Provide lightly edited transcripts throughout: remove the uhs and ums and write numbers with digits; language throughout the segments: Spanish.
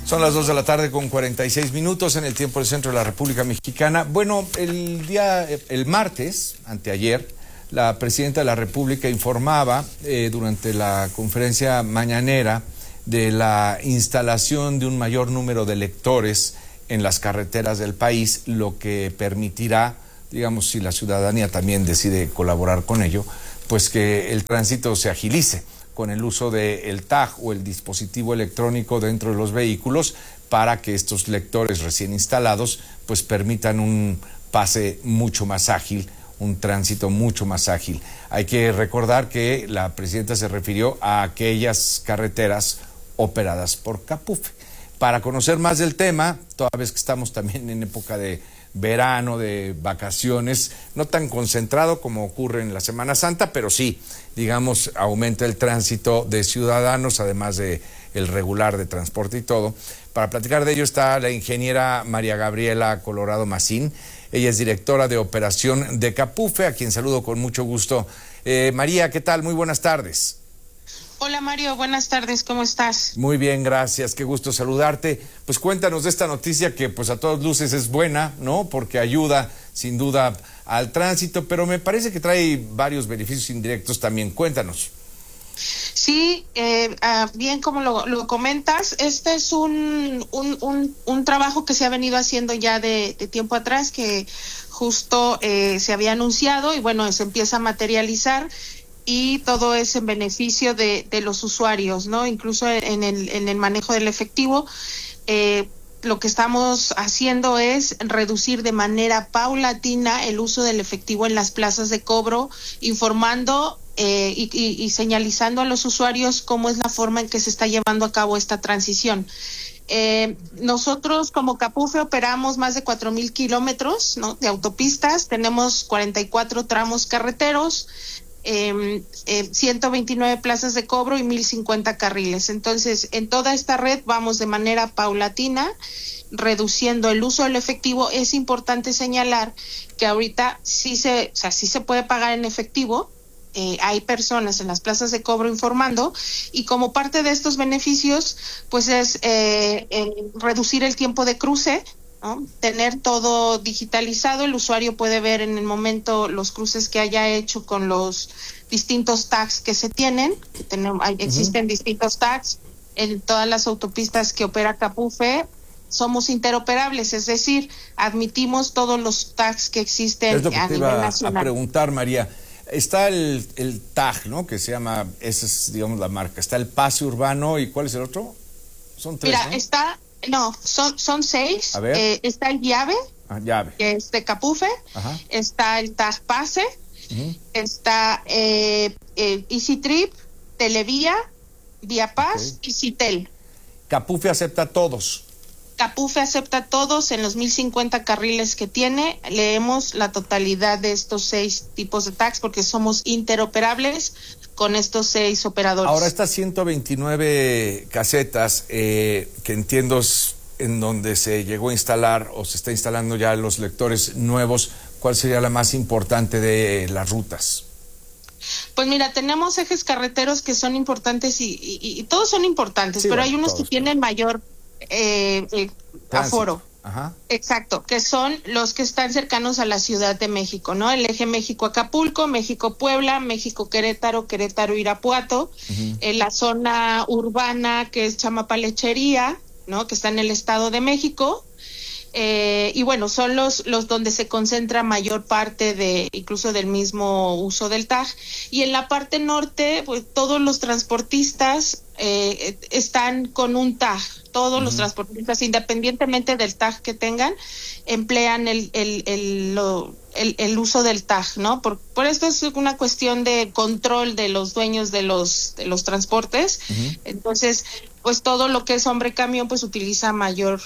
Son las 2 de la tarde con 46 minutos en el tiempo del centro de la República Mexicana. Bueno, el martes, anteayer, la presidenta de la República informaba durante la conferencia mañanera de la instalación de un mayor número de lectores en las carreteras del país, lo que permitirá, digamos, si la ciudadanía también decide colaborar con ello, pues que el tránsito se agilice con el uso del tag o el dispositivo electrónico dentro de los vehículos para que estos lectores recién instalados pues permitan un pase mucho más ágil, un tránsito mucho más ágil. Hay que recordar que la presidenta se refirió a aquellas carreteras operadas por Capufe. Para conocer más del tema, toda vez que estamos también en época de verano, de vacaciones, no tan concentrado como ocurre en la Semana Santa, pero sí, digamos, aumenta el tránsito de ciudadanos, además de el regular de transporte y todo. Para platicar de ello está la ingeniera María Gabriela Colorado Macín. Ella es directora de operación de Capufe, a quien saludo con mucho gusto. María, ¿qué tal? Muy buenas tardes. Hola Mario, buenas tardes, ¿cómo estás? Muy bien, gracias, qué gusto saludarte. Pues cuéntanos de esta noticia que pues a todas luces es buena, ¿no? Porque ayuda sin duda al tránsito, pero me parece que trae varios beneficios indirectos también. Cuéntanos. Sí, bien como lo comentas, este es un trabajo que se ha venido haciendo ya de tiempo atrás, que justo se había anunciado y bueno, se empieza a materializar. Y todo es en beneficio de los usuarios, ¿no? Incluso en el manejo del efectivo, lo que estamos haciendo es reducir de manera paulatina el uso del efectivo en las plazas de cobro, informando y señalizando a los usuarios cómo es la forma en que se está llevando a cabo esta transición. Nosotros como Capufe operamos más de 4,000 kilómetros, ¿no?, de autopistas, tenemos 44 tramos carreteros, 129 plazas de cobro y 1,050 carriles. Entonces, en toda esta red vamos de manera paulatina reduciendo el uso del efectivo. Es importante señalar que ahorita sí se puede pagar en efectivo. Hay personas en las plazas de cobro informando, y como parte de estos beneficios, pues es reducir el tiempo de cruce, ¿no? Tener todo digitalizado, el usuario puede ver en el momento los cruces que haya hecho con los distintos tags que se tienen. Existen distintos tags en todas las autopistas que opera Capufe. Somos interoperables, es decir, admitimos todos los tags que existen a nivel nacional. Es lo que te iba a preguntar, María. Está el tag, ¿no?, que se llama, esa es, digamos, la marca. Está el pase urbano, ¿y cuál es el otro? Son tres, ¿no? Son 6. A ver. Está el llave, que es de Capufe. Ajá. Está el tag pase. Está Easy Trip, Televía, Vía Paz y Citel. Capufe acepta todos. Capufe acepta todos en los 1,050 carriles que tiene. Leemos la totalidad de estos 6 tipos de tags porque somos interoperables con estos 6 operadores. Ahora, estas 129 casetas que entiendo es en donde se llegó a instalar o se está instalando ya los lectores nuevos, ¿cuál sería la más importante de las rutas? Pues mira, tenemos ejes carreteros que son importantes y todos son importantes, sí, pero hay unos que tienen mayor aforo. Ajá. Exacto, que son los que están cercanos a la Ciudad de México, ¿no? El eje México-Acapulco, México-Puebla, México-Querétaro, Querétaro-Irapuato, la zona urbana que es Chamapa-Lechería, ¿no?, que está en el Estado de México. Y bueno, son los donde se concentra mayor parte incluso del mismo uso del tag. Y en la parte norte, pues todos los transportistas están con un tag. Todos los transportistas, independientemente del tag que tengan, emplean el uso del tag, ¿no? Por esto es una cuestión de control de los dueños de los transportes. Entonces, pues todo lo que es hombre camión pues utiliza mayor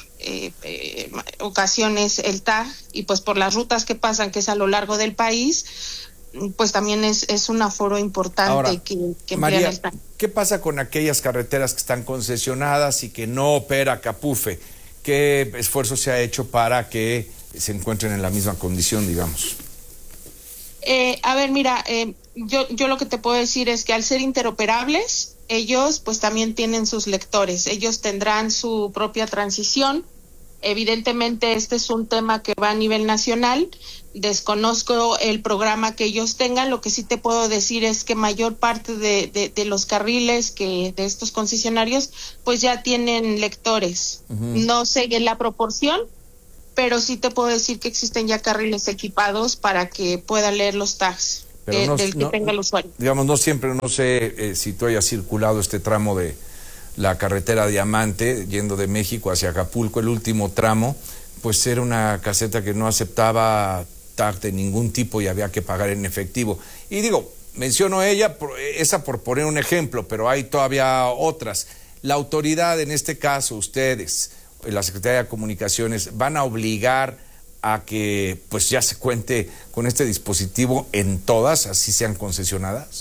ocasiones el tag, y pues por las rutas que pasan, que es a lo largo del país, pues también es un aforo importante. Ahora, que María, el tag. ¿Qué pasa con aquellas carreteras que están concesionadas y que no opera Capufe? ¿Qué esfuerzo se ha hecho para que se encuentren en la misma condición, digamos? A ver, mira, yo lo que te puedo decir es que al ser interoperables, ellos pues también tienen sus lectores, ellos tendrán su propia transición. Evidentemente este es un tema que va a nivel nacional, desconozco el programa que ellos tengan, lo que sí te puedo decir es que mayor parte de los carriles de estos concesionarios pues ya tienen lectores. No sé en la proporción, pero sí te puedo decir que existen ya carriles equipados para que pueda leer los tags del que tenga el usuario. Digamos, no siempre, no sé si tú hayas circulado este tramo de la carretera Diamante, yendo de México hacia Acapulco, el último tramo, pues era una caseta que no aceptaba tag de ningún tipo y había que pagar en efectivo. Y digo, menciono esa por poner un ejemplo, pero hay todavía otras. La autoridad, en este caso, ustedes, la Secretaría de Comunicaciones, ¿van a obligar a que pues ya se cuente con este dispositivo en todas, así sean concesionadas?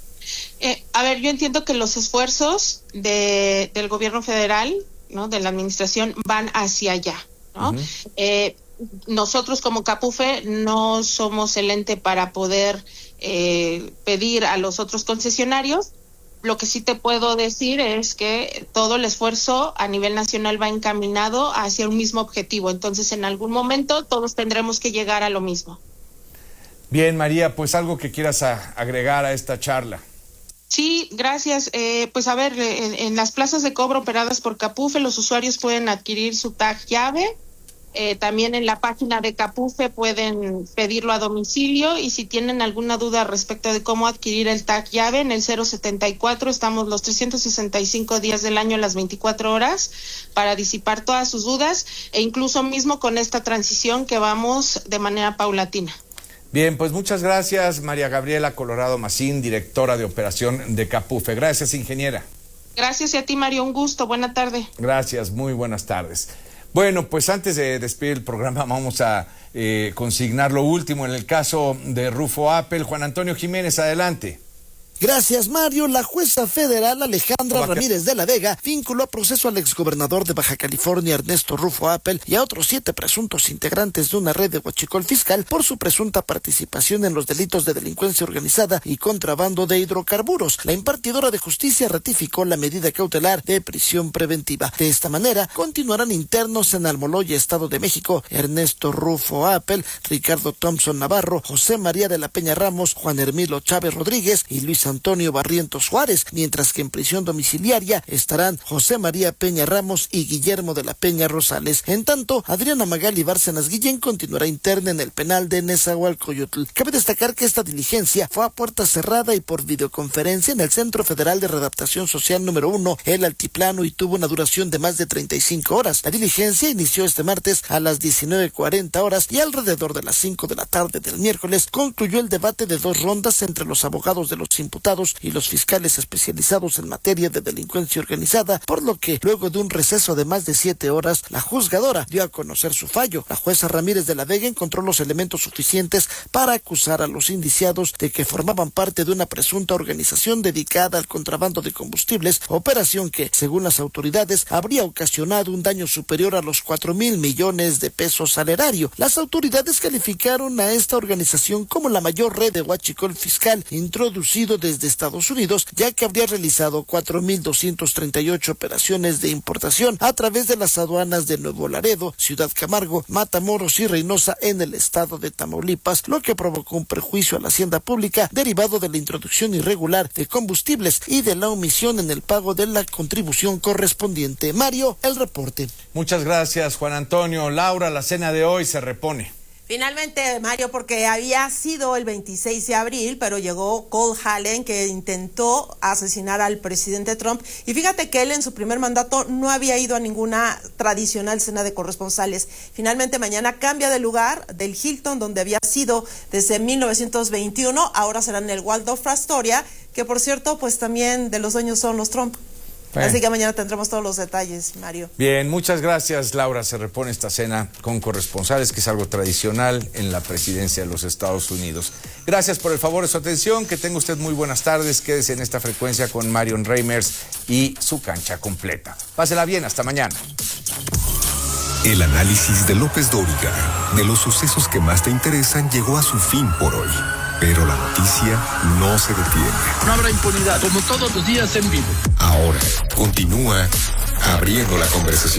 A ver, yo entiendo que los esfuerzos del gobierno federal, ¿no?, de la administración, van hacia allá, ¿no? Nosotros como Capufe no somos el ente para poder pedir a los otros concesionarios. Lo que sí te puedo decir es que todo el esfuerzo a nivel nacional va encaminado hacia un mismo objetivo. Entonces, en algún momento todos tendremos que llegar a lo mismo. Bien, María, pues algo que quieras agregar a esta charla. Sí, gracias. Pues a ver, en las plazas de cobro operadas por Capufe, los usuarios pueden adquirir su tag llave. También en la página de Capufe pueden pedirlo a domicilio, y si tienen alguna duda respecto de cómo adquirir el tag llave, en el 074 estamos los 365 días del año, las 24 horas, para disipar todas sus dudas, e incluso mismo con esta transición que vamos de manera paulatina. Bien, pues muchas gracias, María Gabriela Colorado Macín, directora de operación de Capufe. Gracias, ingeniera. Gracias y a ti, Mario, un gusto. Buena tarde. Gracias, muy buenas tardes. Bueno, pues antes de despedir el programa vamos a consignar lo último en el caso de Rufo Appel. Juan Antonio Jiménez, adelante. Gracias, Mario. La jueza federal Alejandra Ramírez de la Vega vinculó a proceso al exgobernador de Baja California, Ernesto Rufo Appel, y a otros 7 presuntos integrantes de una red de huachicol fiscal por su presunta participación en los delitos de delincuencia organizada y contrabando de hidrocarburos. La impartidora de justicia ratificó la medida cautelar de prisión preventiva. De esta manera, continuarán internos en Almoloya, Estado de México, Ernesto Rufo Appel, Ricardo Thompson Navarro, José María de la Peña Ramos, Juan Hermilo Chávez Rodríguez y Luis Antonio Barrientos Juárez, mientras que en prisión domiciliaria estarán José María Peña Ramos y Guillermo de la Peña Rosales. En tanto, Adriana Magali Bárcenas Guillén continuará interna en el penal de Nezahualcóyotl. Cabe destacar que esta diligencia fue a puerta cerrada y por videoconferencia en el Centro Federal de Readaptación Social número 1, El Altiplano, y tuvo una duración de más de 35 horas. La diligencia inició este martes a las 19:40 horas y alrededor de las 5 de la tarde del miércoles concluyó el debate de 2 rondas entre los abogados de los imputados y los fiscales especializados en materia de delincuencia organizada, por lo que luego de un receso de más de 7 horas, la juzgadora dio a conocer su fallo. La jueza Ramírez de la Vega encontró los elementos suficientes para acusar a los indiciados de que formaban parte de una presunta organización dedicada al contrabando de combustibles, operación que, según las autoridades, habría ocasionado un daño superior a los 4,000 millones de pesos al erario. Las autoridades calificaron a esta organización como la mayor red de huachicol fiscal introducido desde Estados Unidos, ya que habría realizado 4,238 operaciones de importación a través de las aduanas de Nuevo Laredo, Ciudad Camargo, Matamoros y Reynosa en el estado de Tamaulipas, lo que provocó un perjuicio a la hacienda pública derivado de la introducción irregular de combustibles y de la omisión en el pago de la contribución correspondiente. Mario, el reporte. Muchas gracias, Juan Antonio. Laura, la cena de hoy se repone. Finalmente, Mario, porque había sido el 26 de abril, pero llegó Cole Allen, que intentó asesinar al presidente Trump. Y fíjate que él en su primer mandato no había ido a ninguna tradicional cena de corresponsales. Finalmente, mañana cambia de lugar, del Hilton, donde había sido desde 1921. Ahora será en el Waldorf Astoria, que por cierto, pues también de los dueños son los Trump. Así que mañana tendremos todos los detalles, Mario. Bien, muchas gracias, Laura. Se repone esta cena con corresponsales, que es algo tradicional en la presidencia de los Estados Unidos. Gracias por el favor de su atención. Que tenga usted muy buenas tardes. Quédese en esta frecuencia con Marion Reimers y su cancha completa. Pásela bien, hasta mañana. El análisis de López Dóriga de los sucesos que más te interesan llegó a su fin por hoy. Pero la noticia no se detiene. No habrá impunidad, como todos los días en vivo. Ahora, continúa abriendo la conversación.